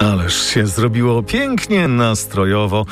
Ależ się zrobiło pięknie, nastrojowo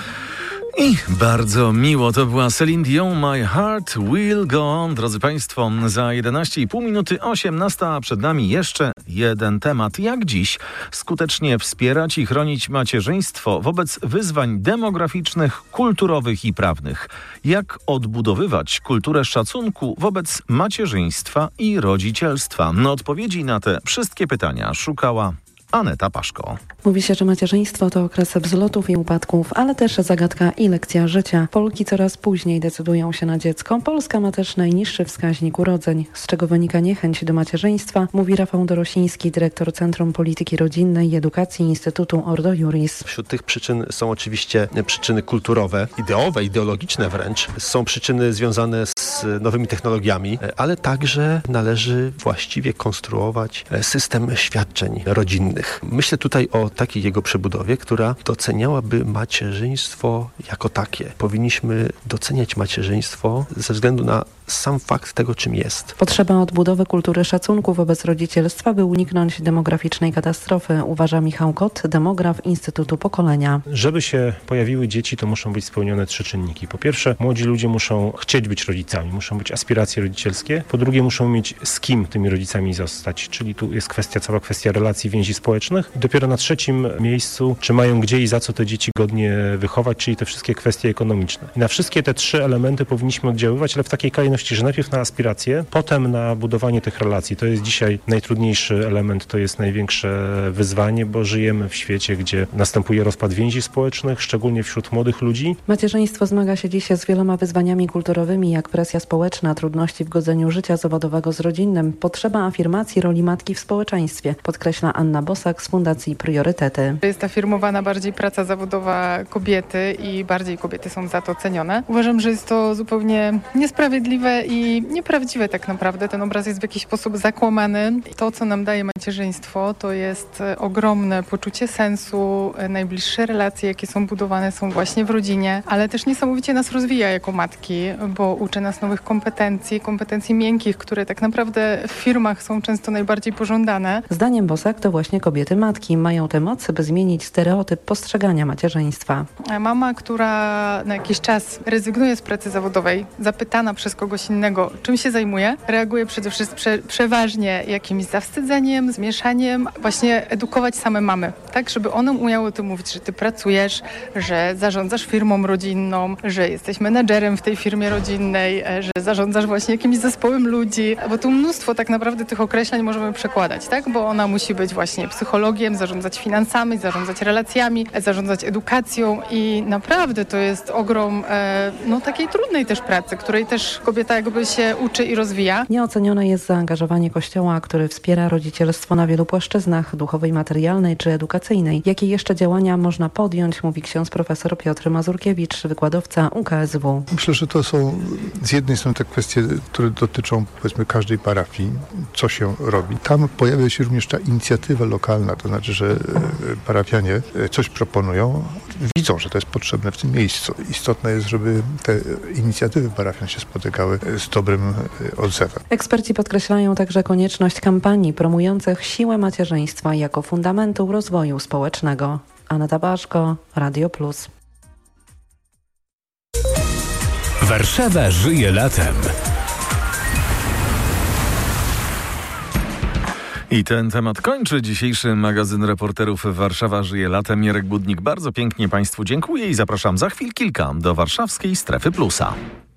i bardzo miło. To była Celine Dion, My Heart Will Go On. Drodzy Państwo, za 11,5 minuty 18, a przed nami jeszcze jeden temat. Jak dziś skutecznie wspierać i chronić macierzyństwo wobec wyzwań demograficznych, kulturowych i prawnych? Jak odbudowywać kulturę szacunku wobec macierzyństwa i rodzicielstwa? Odpowiedzi na te wszystkie pytania szukała Aneta Paszko. Mówi się, że macierzyństwo to okres wzlotów i upadków, ale też zagadka i lekcja życia. Polki coraz później decydują się na dziecko. Polska ma też najniższy wskaźnik urodzeń, z czego wynika niechęć do macierzyństwa, mówi Rafał Dorosiński, dyrektor Centrum Polityki Rodzinnej i Edukacji Instytutu Ordo Iuris. Wśród tych przyczyn są oczywiście przyczyny kulturowe, ideowe, ideologiczne wręcz. Są przyczyny związane z nowymi technologiami, ale także należy właściwie konstruować system świadczeń rodzinnych. Myślę tutaj o takiej jego przebudowie, która doceniałaby macierzyństwo jako takie. Powinniśmy doceniać macierzyństwo ze względu na sam fakt tego, czym jest. Potrzeba odbudowy kultury szacunku wobec rodzicielstwa, by uniknąć demograficznej katastrofy, uważa Michał Kot, demograf Instytutu Pokolenia. Żeby się pojawiły dzieci, to muszą być spełnione 3 czynniki. Po pierwsze, młodzi ludzie muszą chcieć być rodzicami, muszą być aspiracje rodzicielskie. Po drugie, muszą mieć z kim tymi rodzicami zostać, czyli tu jest cała kwestia relacji, więzi społecznych. I dopiero na 3. miejscu, czy mają gdzie i za co te dzieci godnie wychować, czyli te wszystkie kwestie ekonomiczne. I na wszystkie te 3 elementy powinniśmy oddziaływać, ale w takiej kolejności, że najpierw na aspiracje, potem na budowanie tych relacji. To jest dzisiaj najtrudniejszy element, to jest największe wyzwanie, bo żyjemy w świecie, gdzie następuje rozpad więzi społecznych, szczególnie wśród młodych ludzi. Macierzyństwo zmaga się dziś z wieloma wyzwaniami kulturowymi, jak presja społeczna, trudności w godzeniu życia zawodowego z rodzinnym, potrzeba afirmacji roli matki w społeczeństwie, podkreśla Anna Bosak z Fundacji Priorytety. Jest afirmowana bardziej praca zawodowa kobiety i bardziej kobiety są za to cenione. Uważam, że jest to zupełnie niesprawiedliwe i nieprawdziwe tak naprawdę. Ten obraz jest w jakiś sposób zakłamany. To, co nam daje macierzyństwo, to jest ogromne poczucie sensu. Najbliższe relacje, jakie są budowane, są właśnie w rodzinie, ale też niesamowicie nas rozwija jako matki, bo uczy nas nowych kompetencji miękkich, które tak naprawdę w firmach są często najbardziej pożądane. Zdaniem Bosak to właśnie kobiety matki mają tę moc, by zmienić stereotyp postrzegania macierzyństwa. Mama, która na jakiś czas rezygnuje z pracy zawodowej, zapytana przez kogoś innego, czym się zajmuje, reaguje przede wszystkim przeważnie jakimś zawstydzeniem, zmieszaniem, właśnie edukować same mamy, tak, żeby one umiały o tym mówić, że ty pracujesz, że zarządzasz firmą rodzinną, że jesteś menedżerem w tej firmie rodzinnej, że zarządzasz właśnie jakimś zespołem ludzi, bo tu mnóstwo tak naprawdę tych określeń możemy przekładać, tak, bo ona musi być właśnie psychologiem, zarządzać finansami, zarządzać relacjami, zarządzać edukacją i naprawdę to jest ogrom takiej trudnej też pracy, której też kobieta jakby się uczy i rozwija. Nieocenione jest zaangażowanie Kościoła, który wspiera rodzicielstwo na wielu płaszczyznach, duchowej, materialnej czy edukacyjnej. Jakie jeszcze działania można podjąć, mówi ksiądz profesor Piotr Mazurkiewicz, wykładowca UKSW. Myślę, że to są z jednej strony te kwestie, które dotyczą powiedzmy każdej parafii, co się robi. Tam pojawia się również ta inicjatywa lokalna, to znaczy, że parafianie coś proponują, widzą, że to jest potrzebne w tym miejscu. Istotne jest, żeby te inicjatywy parafian się spotykały z dobrym odzewem. Eksperci podkreślają także konieczność kampanii promujących siłę macierzyństwa jako fundamentu rozwoju społecznego. Aneta Paszko, Radio Plus. Warszawa żyje latem. I ten temat kończy dzisiejszy magazyn reporterów Warszawa żyje latem. Jarek Budnik, bardzo pięknie Państwu dziękuję i zapraszam za chwil kilka do warszawskiej Strefy Plusa.